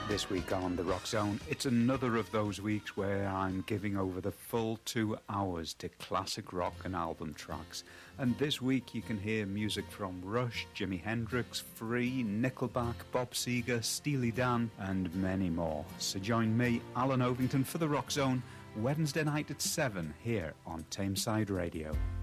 This week on The Rock Zone, it's another of those weeks where I'm giving over the full 2 hours to classic rock and album tracks. And this week you can hear music from Rush, Jimi Hendrix, Free, Nickelback, Bob Seger, Steely Dan, and many more. So join me, Alan Ovington, for The Rock Zone, Wednesday night at 7 here on Tameside Radio.